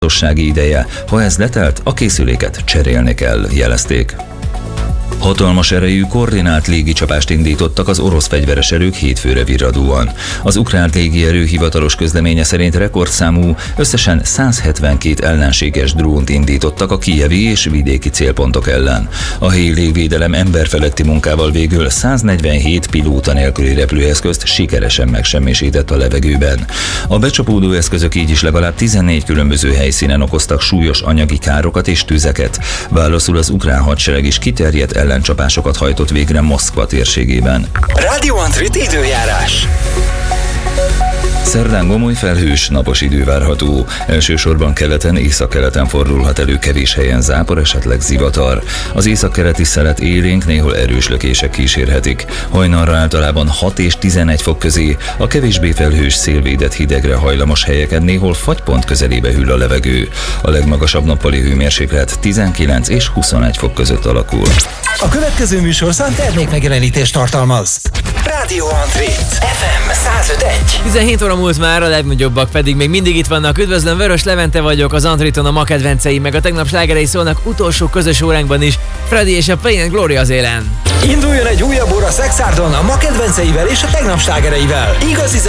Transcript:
fontossági ideje. Ha ez letelt, a készüléket cserélni kell, jelezték. Hatalmas erejű koordinált légicsapást indítottak az orosz fegyveres erők hétfőre virradóan. Az ukrán légierő hivatalos közleménye szerint rekordszámú, összesen 172 ellenséges drónt indítottak a kijevi és vidéki célpontok ellen. A helyi légvédelem emberfeletti munkával végül 147 pilóta nélküli repülőeszközt sikeresen megsemmisített a levegőben. A becsapódó eszközök így is legalább 14 különböző helyszínen okoztak súlyos anyagi károkat és tüzeket. Válaszul az ukrán hadsereg is kiterjedt ellencsapásokat hajtott végre Moszkva térségében. Radio Antrit időjárás. Szerdán gomoly felhős, napos idő várható. Elsősorban keleten, északkeleten fordulhat elő kevés helyen zápor, esetleg zivatar. Az északkeleti szelet élénk, néhol erős lökések kísérhetik. Hajnalra általában 6 és 11 fok közé, a kevésbé felhős szélvédett hidegre hajlamos helyeken néhol fagypont közelébe hűl a levegő. A legmagasabb nappali hőmérséklet 19 és 21 fok között alakul. A következő műsorszám termékmegjelenítést tartalmaz. Radio Antrit FM 105.1. 17 óra múlt már, a legnagyobbak pedig még mindig itt vannak. Üdvözlöm, Vörös Levente vagyok, az Antriton a ma kedvenceim, meg a tegnap slágerei szólnak utolsó közös óránkban is. Freddy és a Pain & Glory az élen. Induljon egy újabb óra Szexárdon a ma kedvenceivel és a tegnap slágereivel. Igazi